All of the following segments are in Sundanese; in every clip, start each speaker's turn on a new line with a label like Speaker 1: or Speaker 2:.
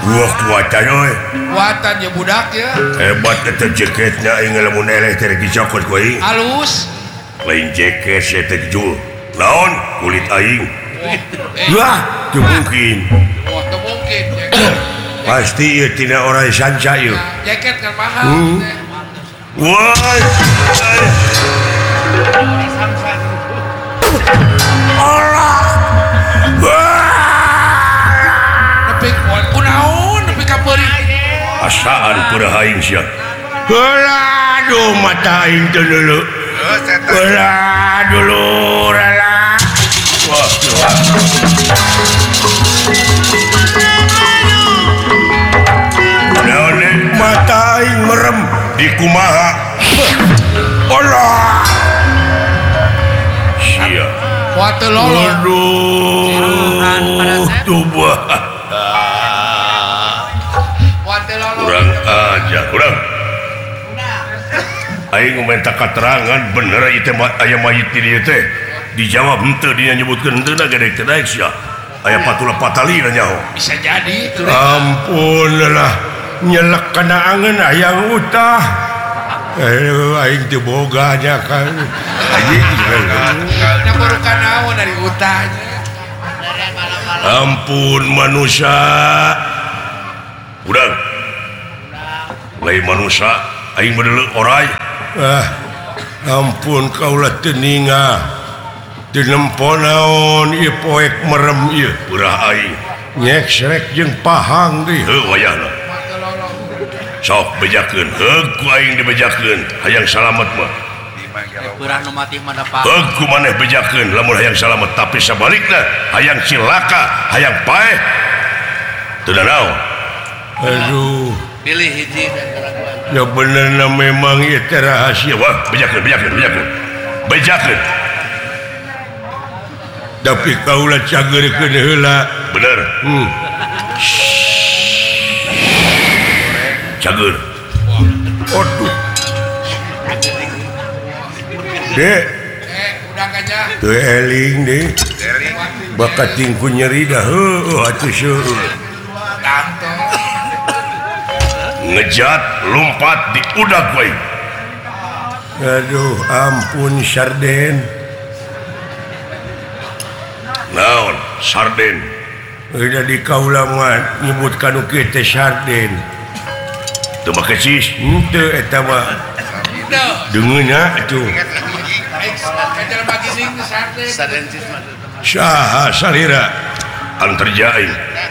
Speaker 1: Wah kuatan oi.
Speaker 2: Kuatan ya budak ya.
Speaker 1: Hebat eta jaketnya aing lamun eleh teh dicokot ku aing.
Speaker 2: Halus.
Speaker 1: Lain jaket saya teh jul. Naon kulit aing. Wah, teu mungkin.
Speaker 2: Wah, teu mungkin.
Speaker 1: Pasti ieu tina orang sanca ieu.
Speaker 2: Jaket kan mahal.
Speaker 1: Wah. Allah.
Speaker 2: Nepi kunaon, nepi ka peuri.
Speaker 1: Asaan pura aing sia. Aduh mata aing teh dulu. Dulu rala. Wah. Mata aing merem di kumaha. Allah. Sia.
Speaker 2: Kuat teu lolo.
Speaker 1: Aduh. Tubuh.
Speaker 2: Kuat teu lolo.
Speaker 1: Kurang aja, kurang. Aing minta keterangan bener ieu teh aya mayit di dieu teh. Dijawab henteu dia nyebutkeun henteu na gedek teh daek sia. Aya patula patali na nyaho.
Speaker 2: Bisa jadi itu.
Speaker 1: Ampun lah. Nyelek kana angeun hayang utah. Aing teu boga nya kan.
Speaker 2: Na baru kanaon dari utahnya.
Speaker 1: Ampun manusia. Udang. Lain manusia aing bedeuleu oray. Ampun kaulah teu ninga. Teu nempo naon ieu poek merem ieu urah aing. Nyek srek jeung pahang deui heuh wayahna. Sok bejakeun, heug ku aing dibejakeun, hayang salamet mah.
Speaker 2: Urang nu mati mah dapat.
Speaker 1: Heug ku maneh bejakeun lamun hayang salamet, tapi sabalikna hayang cilaka, hayang paeh. Teu naon. Aduh.
Speaker 2: Pilih hiji
Speaker 1: Ya benerna memang ieu teh rahasia. Wah, bejakeun. Bejakeun. Tapi kaulah cageurkeun heula. Bener. Cager. Waduh. Dek.
Speaker 2: udah aja.
Speaker 1: Teu eling deh. Bakat tingku nyeri dah. Heuh atuh seueur.
Speaker 2: Kantong.
Speaker 1: Ngejat lompat di udag we. Aduh ampun sarden. Naon sarden? Udah di kaulaman nyebutkan uke teh sarden. Teu make sis, teu eta mah. Deungeunna atuh.
Speaker 2: Kajar bagi ning sarden.
Speaker 1: Saha salira anu terjadi.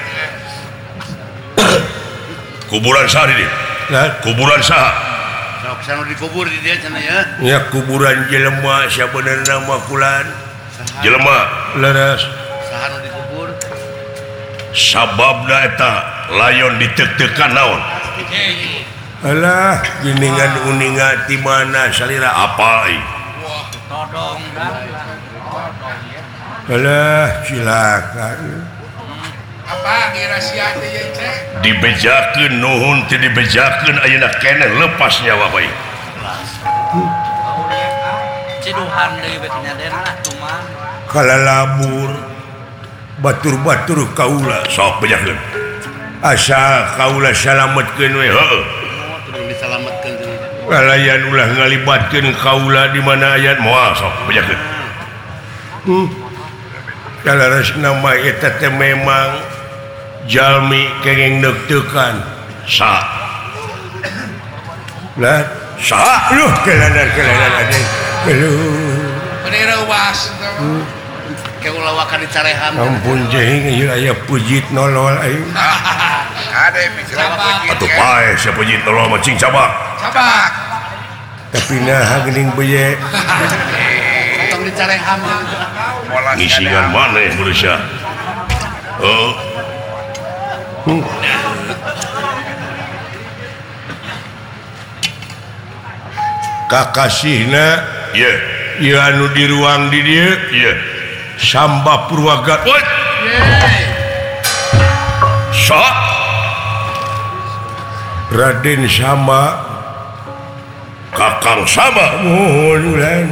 Speaker 1: Kuburan saha di dieu? Kuburan saha?
Speaker 2: Sok sanu dikubur di dieu cenah ya.
Speaker 1: Ya kuburan jelema sabenerna mah kulan. Jelema leres.
Speaker 2: Saha nu dikubur?
Speaker 1: Sababna eta layon diteuk-teukan naon? Alah, geuningan uninga ti mana salira apa ai?
Speaker 2: Wah, todong dah.
Speaker 1: Alah, silakan.
Speaker 2: Apa rahasia teh ye teh?
Speaker 1: Dibejakeun nuhun teu dibejakeun ayeuna keneh lepas nyawa bae.
Speaker 2: Ciduhan deui beuh nyaderna kumaha.
Speaker 1: Kalalabur batur-batur kaula sok bejakeun. Asal kaula salametkeun we heueuh.
Speaker 2: Turun disalametkeun cenah.
Speaker 1: Kalayan ulah ngalibatkeun kaula di mana aya moal sok bejakeun. Kalaresna mah eta teh memang jalmi kenging deg-degan. Sa. Lah, sa. Luh, keladan anjing.
Speaker 2: Bener was. Kayak ulah wakan dicarehan.
Speaker 1: Ampun jeung ieu aya pujit nolol aing.
Speaker 2: Ade misalnya pujit.
Speaker 1: Atuh pae sia pujit nolol mah cing cabak.
Speaker 2: Cabak.
Speaker 1: Tapi nah geuning beye.
Speaker 2: Tong dicarehan.
Speaker 1: Ngisingan maneh manusia. Kakasihna ieu anu di ruang di dieu Samba Purwaga. Sa Raden Samba Kakang Samba mohon ulang.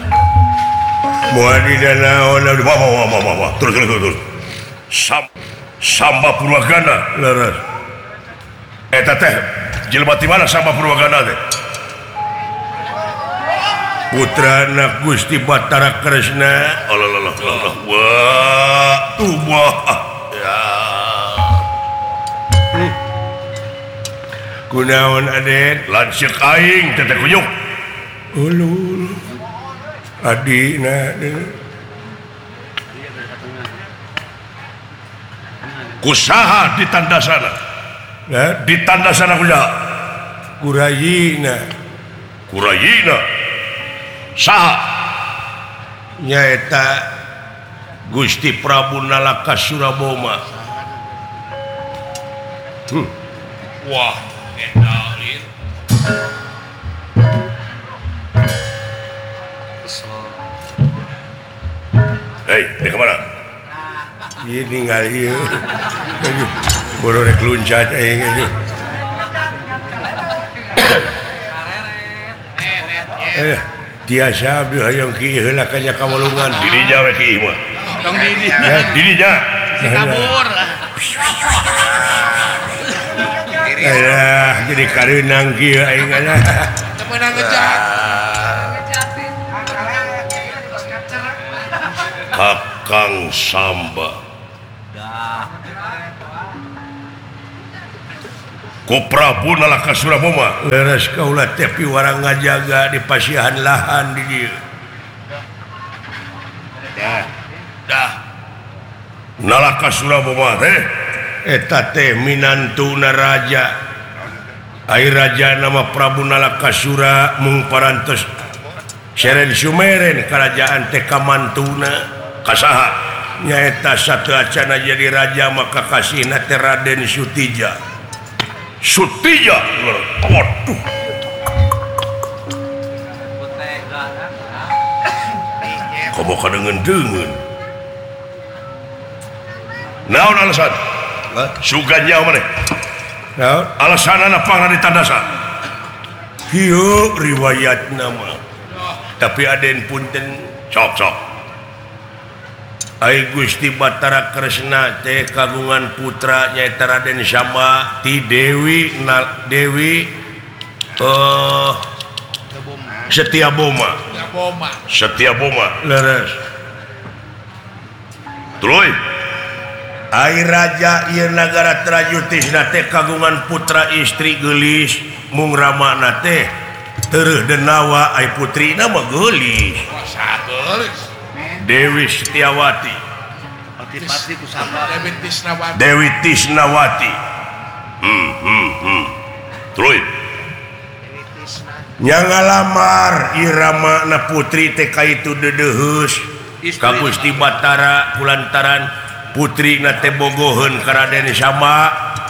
Speaker 1: Moal di naon terus. Samba Purwagana leres eta teh jelema ti mana Samba Purwagana teh putrana Gusti Bathara Kresna wah tubah ya kunaon aden lanceuk aing teteh kunyuk ulul adina kusaha ditandasana ya ditandasana kusaha kurayina saha nyaeta Gusti Prabu Nalaka Suraboma
Speaker 2: wah endalin
Speaker 1: hei kemana ini tinggal iya baru rek luncat tiasa abdi hayang kieu heula ka Jakalungan dirinya we kieu mah
Speaker 2: dong dirinya
Speaker 1: dirinya
Speaker 2: kabur
Speaker 1: jadi kareunang kieu aing aya
Speaker 2: menang ngejat
Speaker 1: Kakang Samba Ku Prabu Nalaka Suraboma leres kaula teh piwarang ngajaga di pasihan lahan di dieu dah Nalaka Suraboma teh eta teh minantuna raja ai raja nama Prabu Nalaka Sura mung parantos seren sumeren kerajaan teh kamantuna kasaha nyaeta sateacana jadi raja maka kasihna teh Raden Sutija waduh komo kadengen-dengen naon alasan suganya maneh naon alasanna pangna ditandasa kieu riwayatna mah tapi aden punten sok ai Gusti Bathara Kresna teh kagungan putra nyaeta Raden Samba ti Dewi Setiaboma leres Troy ai raja ieu nagara Trajutisna teh kagungan putra istri geulis mung ramana teh teureun denawa ai putrina mah geulis Dewi Setiawati Dewi Tisnawati Troy nya ngalamar irama na putri teh kaitu dedeheus ka Gusti Bathara kulantaran putri na teh bogoheun ka Raden Samba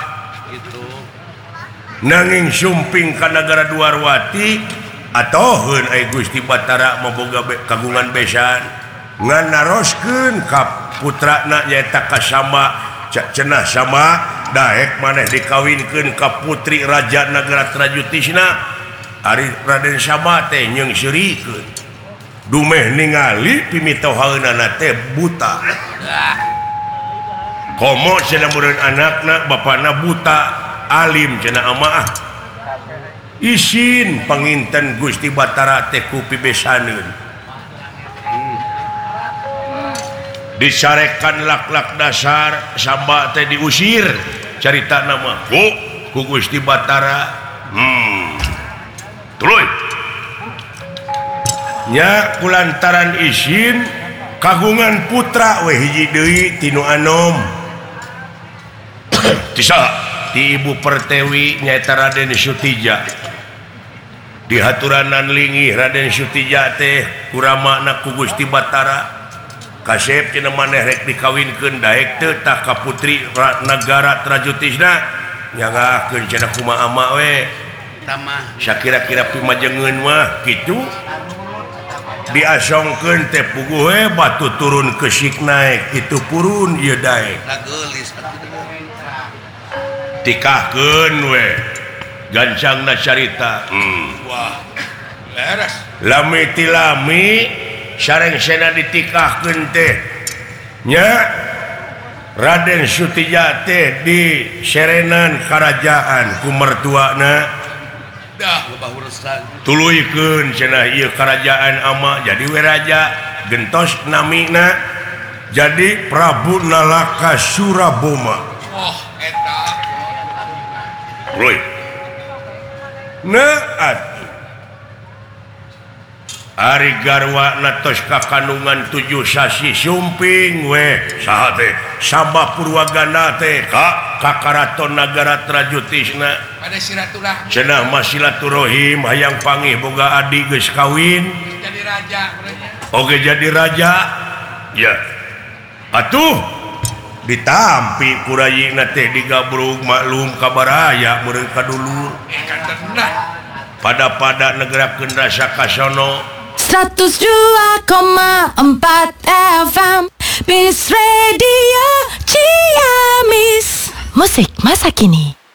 Speaker 1: nanging sumping ka nagara Dwarwati atoheun ai Gusti Bathara maboga kagungan besan ngan naroskeun ka putrana nyaeta ka Samba cenah Samba daek maneh dikawinkeun ka putri raja nagara Trajutisna ari Raden Samba teh nyeungsirikeun dumeh ningali pimitohaeunana teh buta komo cenah meureun anakna bapana buta alim cenah amaah isin panginten Gusti Bathara teh ku pibesaneun disarekan lak-lak dasar Samba teh diusir carita nama ku Gusti Bathara tuluy nya kulantaran isin kagungan putra we hiji deui tinu anom tisa ti Ibu Pertewi nyaeta Raden Sutija dihaturanan linggih Raden Sutija teh kuramana ku Gusti Bathara kasep cenah maneh rek dikawinkeun daek teu tah ka putri nagara Trajutisna nyangahkeun cenah kumaha ama we tamah sakira-kira pimajengeun mah kitu diasongkeun teh puguh we batu turun ke sik naik kitu purun ieu daek tikahkeun we gancangna carita
Speaker 2: wah leres
Speaker 1: lami ti lami sareng sena ditikahkeun teh nya Raden Sutijate di serenan kerajaan ku mertuana tuluikeun cenah ieu kerajaan ama jadi we raja gentos namina jadi Prabu Nalaka Suraboma.
Speaker 2: Oh eta
Speaker 1: Roy atuh Ari garwa natos kakandungan 7 sasi sumping we saha teh Sabah Purwagana teh ka karaton nagara Trajutisna
Speaker 2: pada silaturahmi
Speaker 1: cenah masilaturahim hayang panggih boga adi geus kawin
Speaker 2: jadi raja berenya.
Speaker 1: Oke jadi raja ya atuh ditampi kurayina teh digabrug maklum kabaraya meureun kadulur
Speaker 2: Kan bener
Speaker 1: pada negara Kendra kasono
Speaker 3: 102,4 FM Bis Radio Ciamis. Musik masa kini.